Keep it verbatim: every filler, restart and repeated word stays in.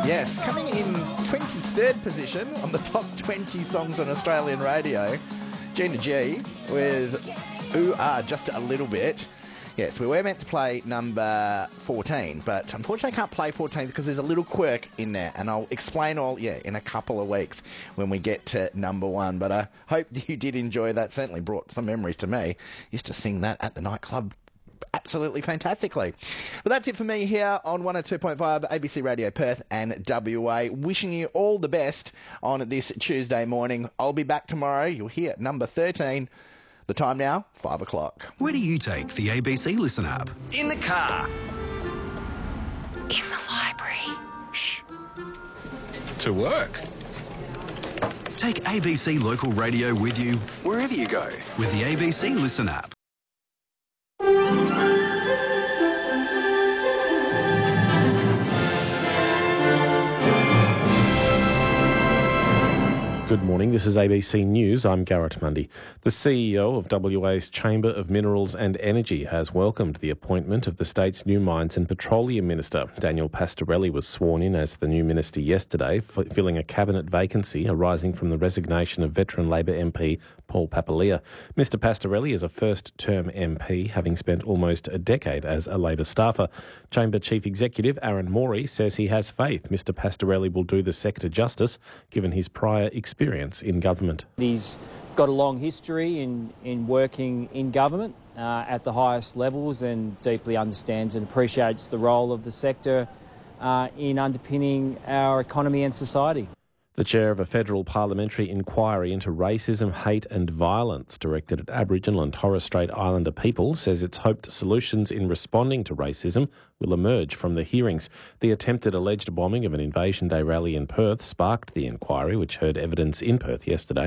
Yes, coming in twenty-third position on the top twenty songs on Australian radio, Gina G with Ooh Ah Just a Little Bit. Yes, we were meant to play number fourteen, but unfortunately I can't play fourteen because there's a little quirk in there, and I'll explain all, yeah, in a couple of weeks when we get to number one. But I hope you did enjoy that. Certainly brought some memories to me. Used to sing that at the nightclub absolutely fantastically. But that's it for me here on one oh two point five A B C Radio Perth and W A. Wishing you all the best on this Tuesday morning. I'll be back tomorrow. You'll hear number thirteen. The time now, five o'clock. Where do you take the A B C Listen app? In the car. In the library. Shh. To work. Take A B C Local Radio with you wherever you go with the A B C Listen app. Good morning, this is A B C News. I'm Garrett Mundy. The C E O of W A's Chamber of Minerals and Energy has welcomed the appointment of the state's new Mines and Petroleum Minister. Daniel Pastorelli was sworn in as the new minister yesterday, f- filling a cabinet vacancy arising from the resignation of veteran Labor M P Paul Papalia. Mister Pastorelli is a first-term M P, having spent almost a decade as a Labor staffer. Chamber Chief Executive Aaron Morey says he has faith Mister Pastorelli will do the sector justice, given his prior experience in government. He's got a long history in, in working in government uh, at the highest levels and deeply understands and appreciates the role of the sector uh, in underpinning our economy and society. The chair of a federal parliamentary inquiry into racism, hate and violence directed at Aboriginal and Torres Strait Islander people says it's hoped solutions in responding to racism will emerge from the hearings. The attempted alleged bombing of an Invasion Day rally in Perth sparked the inquiry, which heard evidence in Perth yesterday.